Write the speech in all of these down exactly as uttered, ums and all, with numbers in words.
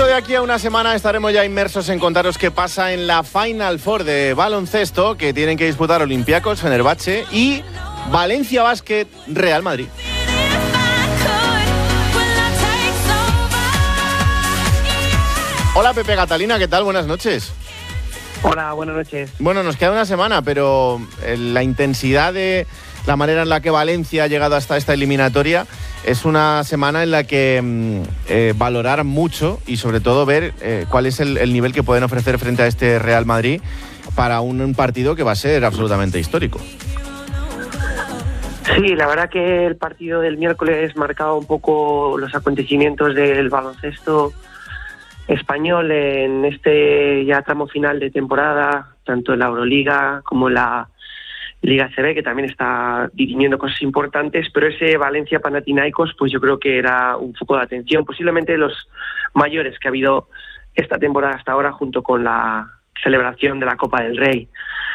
Justo de aquí a una semana estaremos ya inmersos en contaros qué pasa en la Final Four de baloncesto que tienen que disputar Olympiacos, Fenerbahce y Valencia Basket Real Madrid. Hola Pepe Catalina, ¿qué tal? Buenas noches. Hola, buenas noches. Bueno, nos queda una semana, pero la intensidad de la manera en la que Valencia ha llegado hasta esta eliminatoria es una semana en la que eh, valorar mucho y sobre todo ver eh, cuál es el, el nivel que pueden ofrecer frente a este Real Madrid para un, un partido que va a ser absolutamente histórico. Sí, la verdad que el partido del miércoles marcaba un poco los acontecimientos del baloncesto español en este ya tramo final de temporada, tanto en la Euroliga como en la Liga A C B, que también está dirimiendo cosas importantes, pero ese Valencia-Panathinaikos, pues yo creo que era un foco de atención, posiblemente de los mayores que ha habido esta temporada hasta ahora, junto con la celebración de la Copa del Rey.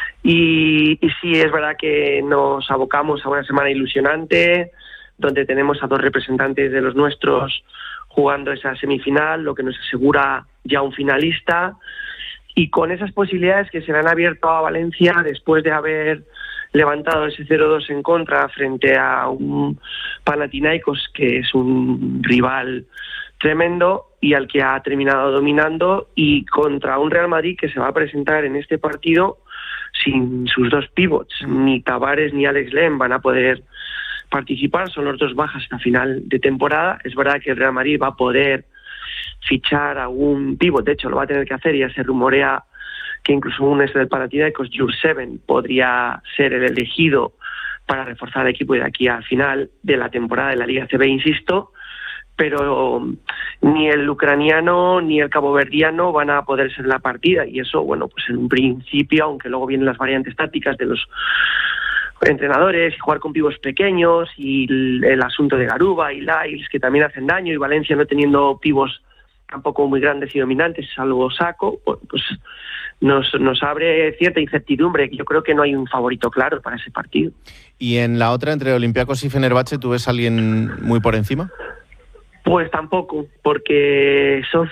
Y, y sí, es verdad que nos abocamos a una semana ilusionante, donde tenemos a dos representantes de los nuestros jugando esa semifinal, lo que nos asegura ya un finalista, y con esas posibilidades que se le han abierto a Valencia después de haber levantado ese cero dos en contra frente a un Panathinaikos que es un rival tremendo y al que ha terminado dominando, y contra un Real Madrid que se va a presentar en este partido sin sus dos pivots, ni Tavares ni Alex Len van a poder participar, son los dos bajas hasta final de temporada. Es verdad que el Real Madrid va a poder fichar a un pívot, de hecho lo va a tener que hacer, ya se rumorea que incluso un este del Panathinaikos, Jurseven, podría ser el elegido para reforzar el equipo de aquí al final de la temporada de la Liga C B, insisto, pero ni el ucraniano ni el caboverdiano van a poder ser la partida, y eso, bueno, pues en un principio, aunque luego vienen las variantes tácticas de los entrenadores y jugar con pibos pequeños y el, el asunto de Garuba y Lyles que también hacen daño, y Valencia no teniendo pibos tampoco muy grandes y dominantes, salvo Sacco, pues nos, nos abre cierta incertidumbre. Yo creo que no hay un favorito claro para ese partido. ¿Y en la otra, entre Olympiacos y Fenerbahce, tú ves a alguien muy por encima? Pues tampoco, porque son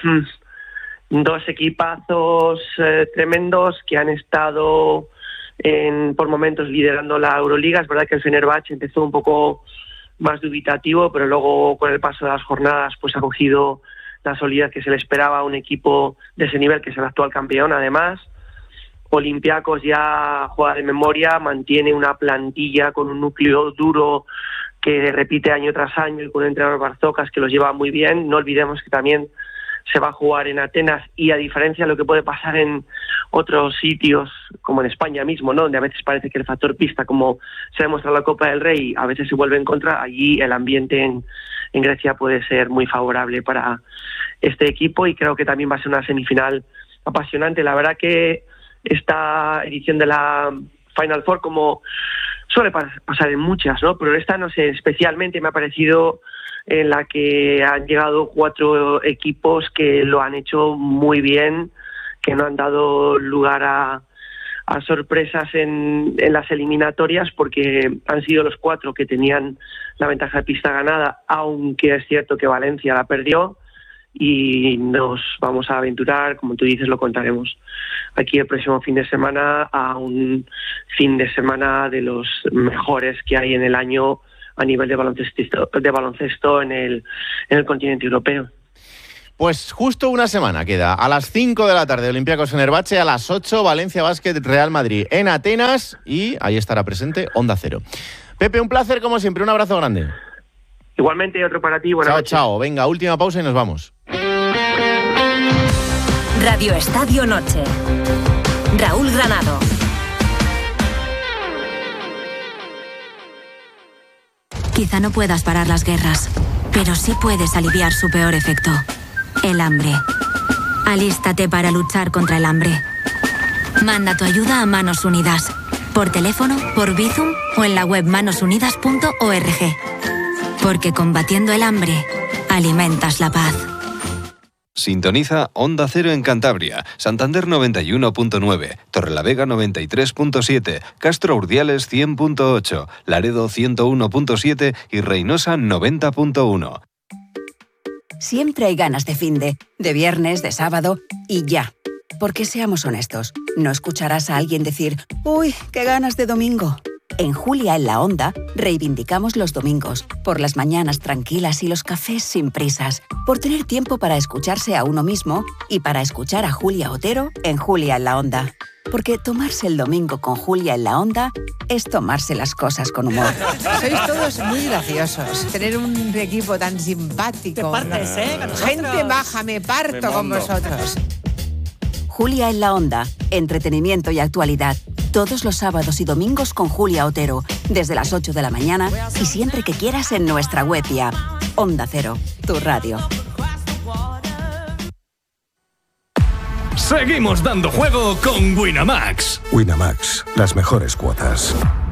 dos equipazos eh, tremendos que han estado en, por momentos liderando la Euroliga. Es verdad que el Fenerbahce empezó un poco más dubitativo, pero luego con el paso de las jornadas pues ha cogido la solidez que se le esperaba a un equipo de ese nivel, que es el actual campeón. Además, Olympiacos ya juega de memoria, mantiene una plantilla con un núcleo duro que repite año tras año, y con un entrenador Barzocas que los lleva muy bien. No olvidemos que también se va a jugar en Atenas, y a diferencia de lo que puede pasar en otros sitios, como en España mismo, ¿no?, donde a veces parece que el factor pista, como se ha demostrado en la Copa del Rey, a veces se vuelve en contra, allí el ambiente en, en Grecia puede ser muy favorable para este equipo, y creo que también va a ser una semifinal apasionante. La verdad que esta edición de la Final Four, como suele pasar en muchas, ¿no?, pero esta, no sé, especialmente me ha parecido en la que han llegado cuatro equipos que lo han hecho muy bien, que no han dado lugar a, a sorpresas en, en las eliminatorias, porque han sido los cuatro que tenían la ventaja de pista ganada, aunque es cierto que Valencia la perdió, y nos vamos a aventurar, como tú dices, lo contaremos aquí el próximo fin de semana, a un fin de semana de los mejores que hay en el año a nivel de baloncesto, de baloncesto en el, en el continente europeo. Pues justo una semana queda. A las cinco de la tarde, Olympiacos Fenerbahce, a las ocho, Valencia Basket Real Madrid en Atenas, y ahí estará presente Onda Cero. Pepe, un placer como siempre, un abrazo grande. Igualmente, otro para ti, buenas chao, noches. Chao, venga, última pausa y nos vamos. Radio Estadio Noche. Raúl Granado. Quizá no puedas parar las guerras, pero sí puedes aliviar su peor efecto, el hambre. Alístate para luchar contra el hambre. Manda tu ayuda a Manos Unidas, por teléfono, por Bizum o en la web manos unidas punto org. Porque combatiendo el hambre, alimentas la paz. Sintoniza Onda Cero en Cantabria, Santander noventa y uno punto nueve, Torrelavega noventa y tres punto siete, Castro Urdiales cien punto ocho, Laredo ciento uno punto siete y Reynosa noventa punto uno. siempre hay ganas de finde, de viernes, de sábado y ya. Porque seamos honestos, no escucharás a alguien decir «Uy, qué ganas de domingo». En Julia en la Onda reivindicamos los domingos, por las mañanas tranquilas y los cafés sin prisas, por tener tiempo para escucharse a uno mismo y para escuchar a Julia Otero en Julia en la Onda. Porque tomarse el domingo con Julia en la Onda es tomarse las cosas con humor. Sois todos muy graciosos. Tener un equipo tan simpático. Te partes, ¿no? ¿eh? Con Gente baja, me parto Me con mondo. vosotros. Julia en la Onda, entretenimiento y actualidad. Todos los sábados y domingos con Julia Otero, desde las ocho de la mañana y siempre que quieras en nuestra web y app. Onda Cero, tu radio. Seguimos dando juego con Winamax. Winamax, las mejores cuotas.